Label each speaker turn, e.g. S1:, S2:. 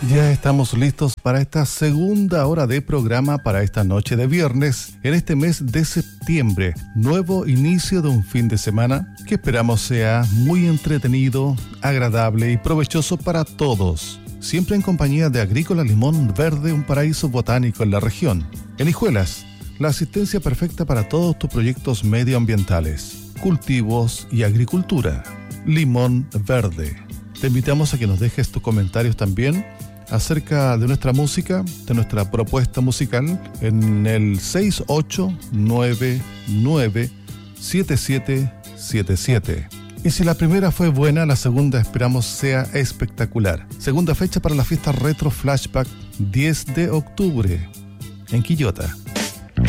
S1: Ya estamos listos para esta segunda hora de programa para esta noche de viernes, en este mes de septiembre, nuevo inicio de un fin de semana que esperamos sea muy entretenido, agradable y provechoso para todos. Siempre en compañía de Agrícola Limón Verde, un paraíso botánico en la región. En Hijuelas, la asistencia perfecta para todos tus proyectos medioambientales, cultivos y agricultura. Limón Verde. Te invitamos a que nos dejes tus comentarios también acerca de nuestra música, de nuestra propuesta musical, en el 68997777. Y si la primera fue buena, la segunda esperamos sea espectacular. Segunda fecha para la fiesta Retro Flashback, 10 de octubre, en Quillota.